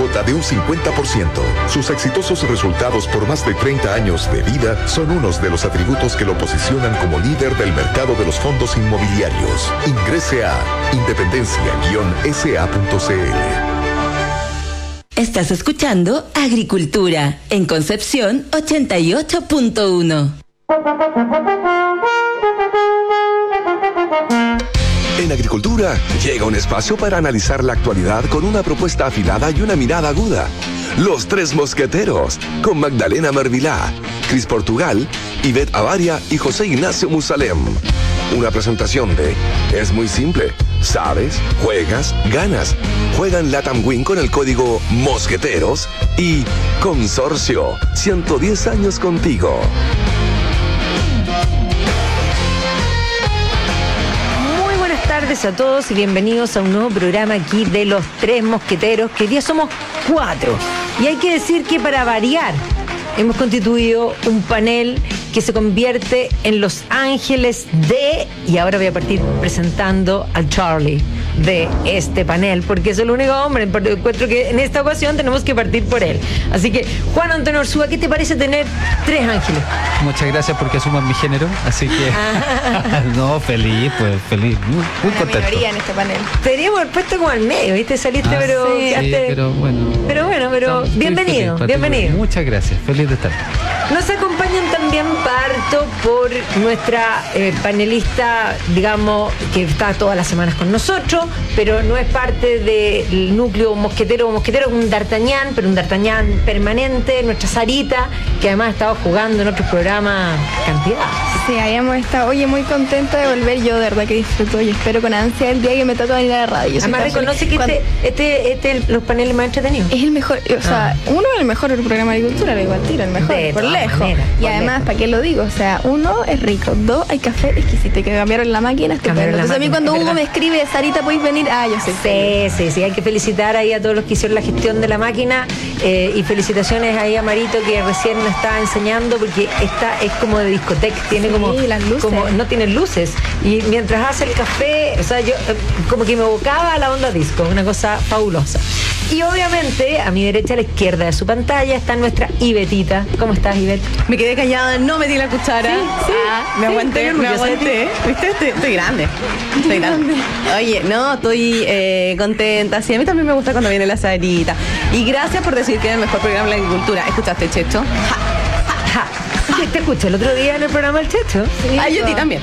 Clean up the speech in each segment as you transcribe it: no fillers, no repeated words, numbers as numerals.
cuota de un 50%. Sus exitosos resultados por más de 30 años de vida son unos de los atributos que lo posicionan como líder del mercado de los fondos inmobiliarios. Ingrese a independencia-sa.cl. Estás escuchando Agricultura en Concepción 88.1. En Agricultura llega un espacio para analizar la actualidad con una propuesta afilada y una mirada aguda. Los Tres Mosqueteros, con Magdalena Mervilá, Cris Portugal, Ivette Avaria y José Ignacio Musalem. Una presentación de Es muy simple. Sabes, juegas, ganas. Juega en Latam Win con el código Mosqueteros y Consorcio, 110 años contigo. Muy buenas tardes a todos y bienvenidos a un nuevo programa aquí de Los Tres Mosqueteros, que hoy día somos 4. Y hay que decir que para variar hemos constituido un panel que se convierte en los ángeles de... Y ahora voy a partir presentando al Charlie de este panel, porque es el único hombre. Encuentro que en esta ocasión tenemos que partir por él. Así que, Juan Antonio Orsúa, ¿qué te parece tener 3 ángeles? Muchas gracias porque asuman mi género, así que... No, feliz, pues feliz, muy contento. La mayoría en este panel. Te deberíamos haber puesto como al medio, ¿viste? Saliste, pero... Sí, quedaste... pero bueno. Pero bienvenido, feliz, bienvenido. Muchas gracias, feliz de estar. Nos acompañan también, parto por nuestra panelista, digamos, que está todas las semanas con nosotros, pero no es parte del núcleo mosquetero. Mosquetero es un D'Artagnan, pero un D'Artagnan permanente, nuestra Sarita, que además ha estado jugando en otros programas cantidad. Sí, habíamos estado, oye, muy contenta de volver. Yo de verdad que disfruto y espero con ansia el día que me toca venir a la radio. Además reconoce que los paneles más entretenidos. Es el mejor, o sea, uno es el mejor del programa de agricultura, lo igual tiro, el mejor, de por lejos. Manera, y además, ¿para qué lo digo? O sea, 1 es rico, 2 hay café exquisito, que cambiaron la máquina, estupendo. Entonces a mí cuando Hugo me escribe, Sarita, ¿podéis venir? Yo sé. Sí, hay que felicitar ahí a todos los que hicieron la gestión de la máquina, y felicitaciones ahí a Marito, que recién nos estaba enseñando, porque esta es como de discoteca, tiene como, las luces. como no tiene luces, y mientras hace el café, o sea, yo como que me evocaba a la onda disco, una cosa fabulosa. Y obviamente a mi derecha, a la izquierda de su pantalla, está nuestra Ivetita. ¿Cómo estás, Ivette? Me quedé callada, no metí la cuchara. Me aguanté. ¿Viste? Estoy grande. Oye, no, estoy contenta. Sí, a mí también me gusta cuando viene la Sarita. Y gracias por decir que es el mejor programa de la agricultura. ¿Escuchaste, Checho? ¿Te escuché el otro día en el programa del Checho? Sí, yo a ti también.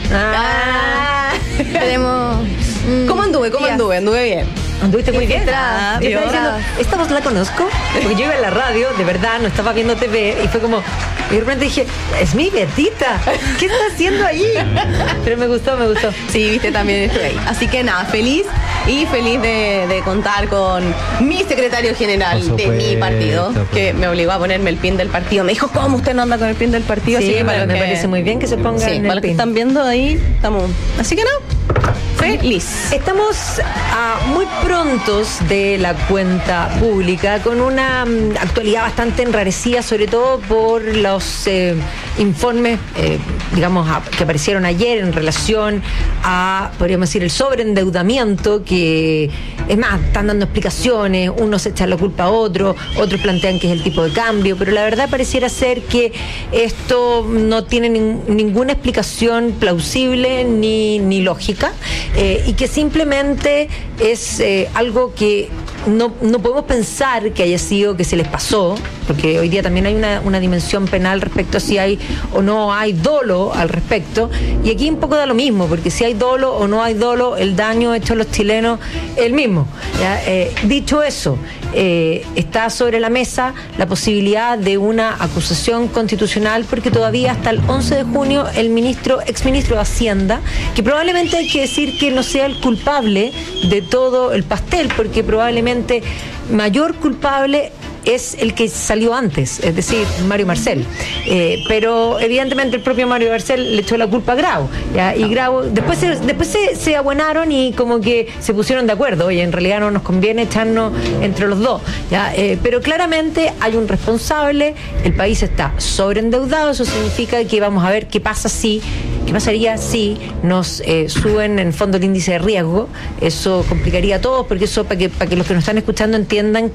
Tenemos... ¿Cómo anduve? Anduve bien. Anduviste muy bien. Yo estaba diciendo, esta voz la conozco, porque yo iba en la radio, de verdad, no estaba viendo TV, y fue como, y de repente dije, es mi Betita, ¿qué está haciendo allí? Pero me gustó. Sí, viste, también estoy ahí. Así que nada, feliz de contar con mi secretario general de mi partido, que me obligó a ponerme el pin del partido. Me dijo, ¿cómo usted no anda con el pin del partido? Sí, así que me parece muy bien que se ponga en para el los que pin. están viendo ahí, estamos. Así que no. Feliz. Estamos a muy prontos de la cuenta pública, con una actualidad bastante enrarecida, sobre todo por los informes, digamos, que aparecieron ayer en relación a, podríamos decir, el sobreendeudamiento, que es más, están dando explicaciones, unos echan la culpa a otros plantean que es el tipo de cambio, pero la verdad pareciera ser que esto no tiene ninguna explicación plausible ni lógica, y que simplemente es algo que no podemos pensar que haya sido que se les pasó, porque hoy día también hay una dimensión penal respecto a si hay o no hay dolo al respecto, y aquí un poco da lo mismo, porque si hay dolo o no hay dolo, el daño hecho a los chilenos es el mismo, ¿ya? Dicho eso, está sobre la mesa la posibilidad de una acusación constitucional, porque todavía hasta el 11 de junio el exministro de Hacienda, que probablemente hay que decir que no sea el culpable de todo el pastel, porque probablemente mayor culpable es el que salió antes, es decir, Mario Marcel. Pero evidentemente el propio Mario Marcel le echó la culpa a Grau, ¿ya? Y Grau después se abuenaron y como que se pusieron de acuerdo. Oye, en realidad no nos conviene echarnos entre los dos, ¿ya? Pero claramente hay un responsable, el país está sobreendeudado, eso significa que vamos a ver qué pasaría si nos suben en fondo el índice de riesgo. Eso complicaría a todos, porque eso para que los que nos están escuchando entiendan